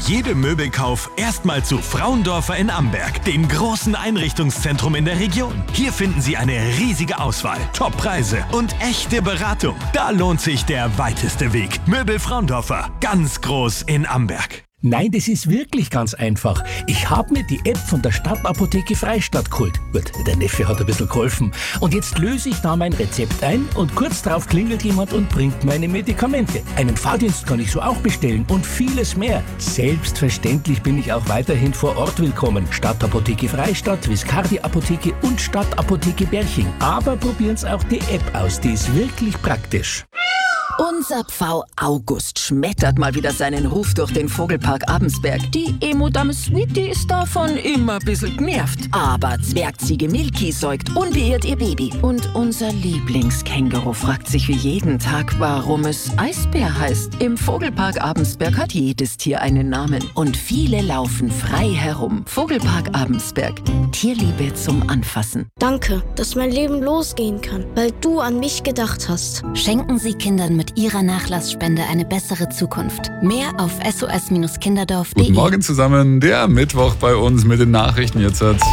jedem Möbelkauf erstmal zu Frauendorfer in Amberg, dem großen Einrichtungszentrum in der Region. Hier finden Sie eine riesige Auswahl, Top-Preise und echte Beratung. Da lohnt sich der weiteste Weg. Möbel Frauendorfer, ganz groß in Amberg. Nein, das ist wirklich ganz einfach. Ich habe mir die App von der Stadtapotheke Freistadt geholt. Gut, der Neffe hat ein bisschen geholfen. Und jetzt löse ich da mein Rezept ein und kurz darauf klingelt jemand und bringt meine Medikamente. Einen Fahrdienst kann ich so auch bestellen und vieles mehr. Selbstverständlich bin ich auch weiterhin vor Ort willkommen. Stadtapotheke Freistadt, Viscardi Apotheke und Stadtapotheke Berching. Aber probieren's auch die App aus, die ist wirklich praktisch. Unser Pfau August schmettert mal wieder seinen Ruf durch den Vogelpark Abensberg. Die Emo-Dame Sweetie ist davon immer ein bisschen genervt. Aber Zwergziege Milky säugt unbeirrt ihr Baby. Und unser Lieblingskänguru fragt sich wie jeden Tag, warum es Eisbär heißt. Im Vogelpark Abensberg hat jedes Tier einen Namen. Und viele laufen frei herum. Vogelpark Abensberg. Tierliebe zum Anfassen. Danke, dass mein Leben losgehen kann, weil du an mich gedacht hast. Schenken Sie Kindern mit Ihrer Nachlassspende eine bessere Zukunft. Mehr auf sos-kinderdorf.de. Guten Morgen zusammen, der Mittwoch bei uns mit den Nachrichten jetzt. Es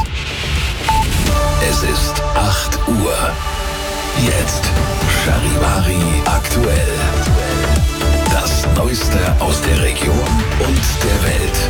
ist 8 Uhr. Jetzt Charivari aktuell. Das Neueste aus der Region und der Welt.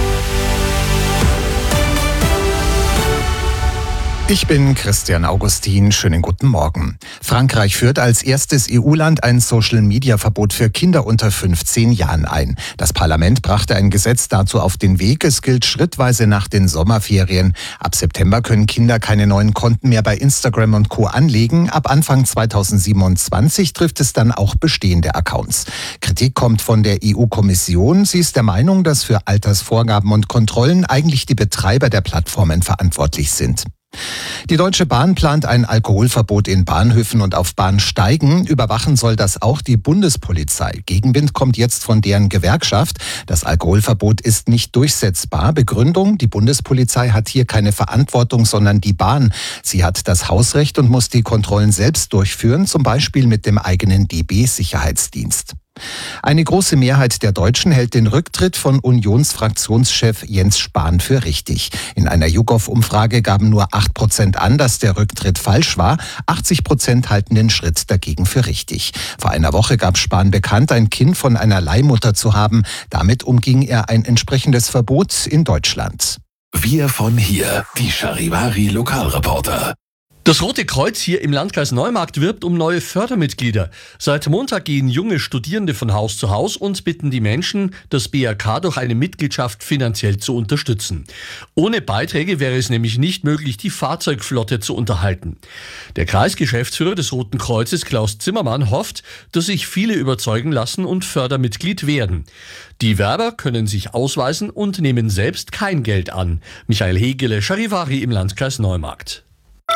Ich bin Christian Augustin. Schönen guten Morgen. Frankreich führt als erstes EU-Land ein Social-Media-Verbot für Kinder unter 15 Jahren ein. Das Parlament brachte ein Gesetz dazu auf den Weg. Es gilt schrittweise nach den Sommerferien. Ab September können Kinder keine neuen Konten mehr bei Instagram und Co. anlegen. Ab Anfang 2027 trifft es dann auch bestehende Accounts. Kritik kommt von der EU-Kommission. Sie ist der Meinung, dass für Altersvorgaben und Kontrollen eigentlich die Betreiber der Plattformen verantwortlich sind. Die Deutsche Bahn plant ein Alkoholverbot in Bahnhöfen und auf Bahnsteigen. Überwachen soll das auch die Bundespolizei. Gegenwind kommt jetzt von deren Gewerkschaft. Das Alkoholverbot ist nicht durchsetzbar. Begründung: Die Bundespolizei hat hier keine Verantwortung, sondern die Bahn. Sie hat das Hausrecht und muss die Kontrollen selbst durchführen, zum Beispiel mit dem eigenen DB-Sicherheitsdienst. Eine große Mehrheit der Deutschen hält den Rücktritt von Unionsfraktionschef Jens Spahn für richtig. In einer YouGov-Umfrage gaben nur 8% an, dass der Rücktritt falsch war. 80% halten den Schritt dagegen für richtig. Vor einer Woche gab Spahn bekannt, ein Kind von einer Leihmutter zu haben. Damit umging er ein entsprechendes Verbot in Deutschland. Wir von hier, die Charivari Lokalreporter. Das Rote Kreuz hier im Landkreis Neumarkt wirbt um neue Fördermitglieder. Seit Montag gehen junge Studierende von Haus zu Haus und bitten die Menschen, das BRK durch eine Mitgliedschaft finanziell zu unterstützen. Ohne Beiträge wäre es nämlich nicht möglich, die Fahrzeugflotte zu unterhalten. Der Kreisgeschäftsführer des Roten Kreuzes, Klaus Zimmermann, hofft, dass sich viele überzeugen lassen und Fördermitglied werden. Die Werber können sich ausweisen und nehmen selbst kein Geld an. Michael Hegele, Charivari im Landkreis Neumarkt.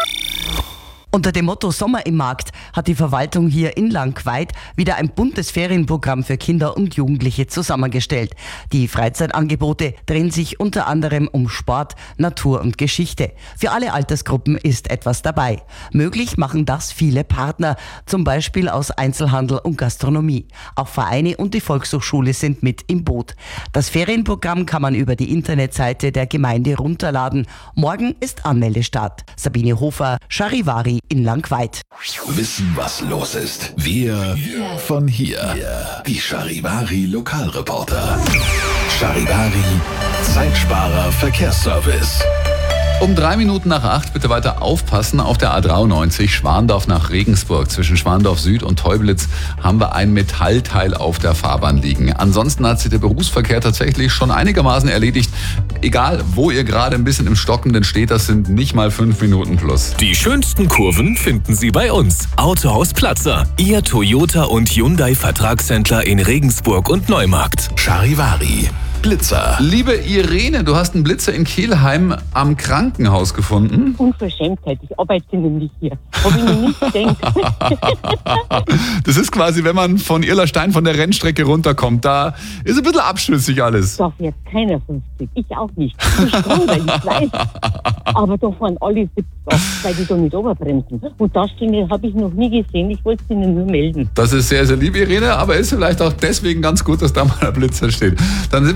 Unter dem Motto Sommer im Markt hat die Verwaltung hier in Langqueid wieder ein buntes Ferienprogramm für Kinder und Jugendliche zusammengestellt. Die Freizeitangebote drehen sich unter anderem um Sport, Natur und Geschichte. Für alle Altersgruppen ist etwas dabei. Möglich machen das viele Partner, zum Beispiel aus Einzelhandel und Gastronomie. Auch Vereine und die Volkshochschule sind mit im Boot. Das Ferienprogramm kann man über die Internetseite der Gemeinde runterladen. Morgen ist Anmeldestart. Sabine Hofer, Charivari in Langqueid. Wissen, was los ist. Wir von hier. Die Charivari Lokalreporter. Charivari Zeitsparer Verkehrsservice. Um 3 Minuten nach 8 bitte weiter aufpassen. Auf der A93 Schwandorf nach Regensburg. Zwischen Schwandorf Süd und Teublitz haben wir ein Metallteil auf der Fahrbahn liegen. Ansonsten hat sich der Berufsverkehr tatsächlich schon einigermaßen erledigt. Egal, wo ihr gerade ein bisschen im Stockenden steht, das sind nicht mal 5 Minuten plus. Die schönsten Kurven finden Sie bei uns. Autohaus Platzer. Ihr Toyota und Hyundai Vertragshändler in Regensburg und Neumarkt. Charivari Blitzer. Liebe Irene, du hast einen Blitzer in Kelheim am Krankenhaus gefunden. Unverschämtheit, ich arbeite nämlich hier. Ob ich mir nicht gedacht. Das ist quasi, wenn man von Irlerstein von der Rennstrecke runterkommt, da ist ein bisschen abschüssig alles. Da fährt keiner 50, ich auch nicht. Ich weiß. Aber da fahren alle 70 ab, weil die da nicht runterbremsen. Und das habe ich noch nie gesehen, ich wollte es Ihnen nur melden. Das ist sehr, sehr lieb, Irene, aber ist vielleicht auch deswegen ganz gut, dass da mal ein Blitzer steht. Dann sind